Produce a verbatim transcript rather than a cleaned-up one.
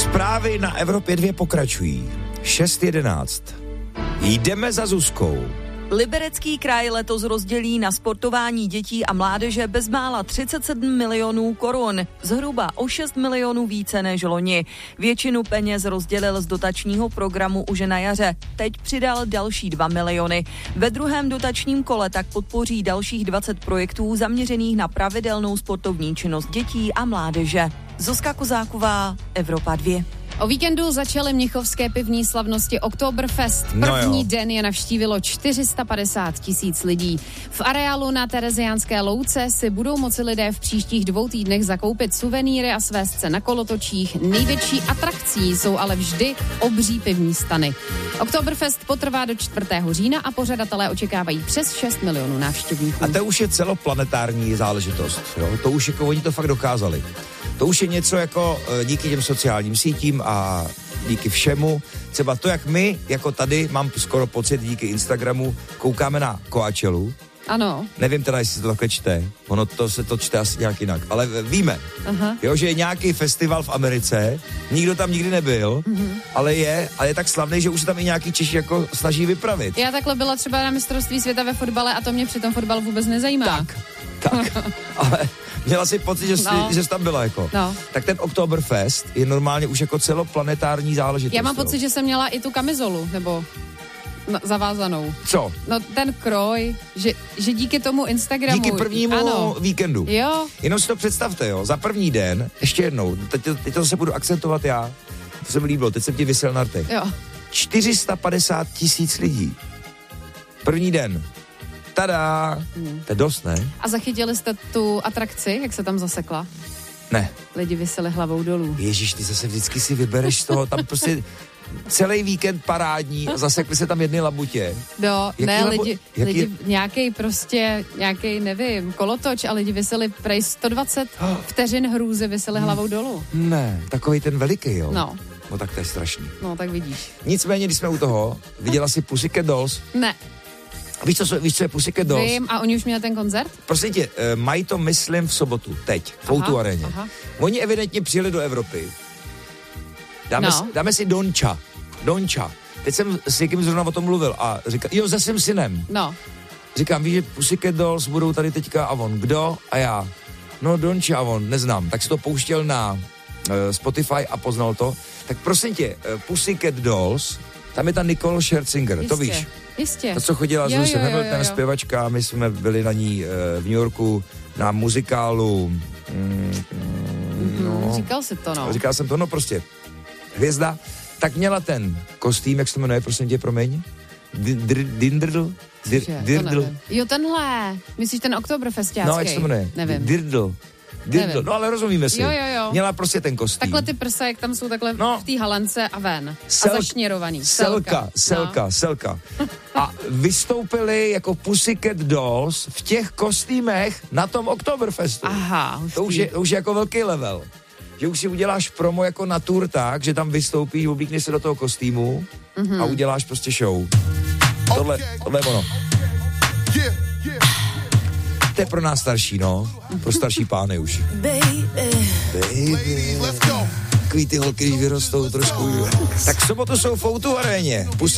Zprávy na Evropě dva pokračují. šest jedenáct. Jdeme za Zuzkou. Liberecký kraj letos rozdělí na sportování dětí a mládeže bezmála třicet sedm milionů korun, zhruba o šest milionů více než loni. Většinu peněz rozdělil z dotačního programu už na jaře, teď přidal další dva miliony. Ve druhém dotačním kole tak podpoří dalších dvacet projektů zaměřených na pravidelnou sportovní činnost dětí a mládeže. Zuzka Kozáková, Evropa dva. O víkendu začaly mnichovské pivní slavnosti Oktoberfest. První no den je navštívilo čtyři sta padesát tisíc lidí. V areálu na Tereziánské louce si budou moci lidé v příštích dvou týdnech zakoupit suvenýry a svést se na kolotočích. Největší atrakcí jsou ale vždy obří pivní stany. Oktoberfest potrvá do čtvrtého října a pořadatelé očekávají přes šest milionů návštěvníků. A to už je celoplanetární záležitost. Jo? To už jako oni to fakt dokázali. To už je něco jako díky těm sociálním sítím a díky všemu. Třeba to, jak my, jako tady, mám skoro pocit díky Instagramu, koukáme na Coachelu. Ano. Nevím teda, jestli se to takhle čte. Ono to se to čte asi nějak jinak. Ale víme, Aha. Jo, že je nějaký festival v Americe, nikdo tam nikdy nebyl, mm-hmm. ale je, a je tak slavný, že už se tam i nějaký Češi jako snaží vypravit. Já takhle byla třeba na mistrovství světa ve fotbale a to mě při tom fotbalu vůbec nezajímá. Tak, tak. Ale měla si pocit, že jsi, no. že jsi tam byla jako. No. Tak ten Oktoberfest je normálně už jako celoplanetární záležitost. Já mám pocit, že jsem měla i tu kamizolu, nebo no, zavázanou. Co? No ten kroj, že, že díky tomu Instagramu. Díky prvnímu ano. víkendu. Jo. Jenom si to představte, jo, za první den, ještě jednou, teď, teď to se budu akcentovat já, to se mi líbilo, teď jsem ti visel na rtech. Jo. čtyři sta padesát tisíc lidí. První den. Tada! Hmm. To je dost, ne? A zachytili jste tu atrakci, jak se tam zasekla? Ne. Lidi viseli hlavou dolů. Ježíš, ty zase vždycky si vybereš z toho, tam prostě celý víkend parádní a zasekli se tam jedny labutě. No, jaký ne, labu, lidi, jaký... lidi nějaký prostě, nějaký nevím, kolotoč a lidi viseli prej sto dvacet vteřin hrůzy viseli hmm. hlavou dolů. Ne, takovej ten veliký, jo? No. No tak to je strašný. No, tak vidíš. Nicméně, když jsme u toho, viděla jsi Pussycat Dolls? Ne. Víš, co, víš, co je Pussycat Dolls? Vím, a oni už měli ten koncert? Prosím tě, mají to, myslím, v sobotu, teď, v Outu aréně. Oni evidentně přijeli do Evropy. Dáme, no. si, dáme si Donča. Donča. Teď jsem s někým zrovna o tom mluvil a říkal, jo, se svým synem. No. Říkám, víš, že Pussycat Dolls budou tady teďka a on, kdo? A já. No, Donča a on, neznám. Tak si to pouštěl na uh, Spotify a poznal to. Tak prosím tě, uh, Pussycat Dolls, tam je ta Nicole Scherzinger, Jistě. to víš? Jistě. To, co chodila s Lewisem Hamiltonem, zpěvačka, my jsme byli na ní uh, v New Yorku na muzikálu. Mm, mm, no. Říkal jsi to, no. Říkal jsem to, no prostě. Hvězda. Tak měla ten kostým, jak se to jmenuje, prosím tě, promiň? Dindrdl? Dirdl? Jo, tenhle. Myslíš ten Oktoberfestiácký? No, jak se to jmenuje? Nevím. Dirdl. Dirdl. No, ale rozumíme si. Jo, jo, jo. Měla prostě ten kostým. Takhle ty prsa, jak tam jsou takhle no. v té halence a ven. Sel- a zašněrovaný. Selka, selka, no. selka. A vystoupili jako Pussycat Dolls v těch kostýmech na tom Oktoberfestu. Aha. To už je, to už je jako velký level. Že už si uděláš promo jako na tour tak, že tam vystoupíš, oblíkneš se do toho kostýmu mm-hmm. a uděláš prostě show. Tohle, tohle je ono. To je pro nás starší, no. Pro starší pány už. Baby. Baby. Takový ty holky, když vyrostou trošku. Tak v sobotu jsou v Outu aréně.